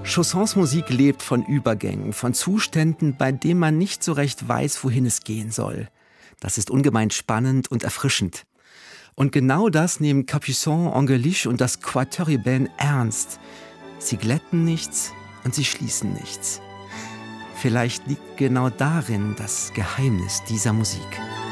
Chaussons Musik lebt von Übergängen, von Zuständen, bei denen man nicht so recht weiß, wohin es gehen soll. Das ist ungemein spannend und erfrischend. Und genau das nehmen Capuçon, Angeliche und das Quatuor Ibben ernst. Sie glätten nichts und sie schließen nichts. Vielleicht liegt genau darin das Geheimnis dieser Musik.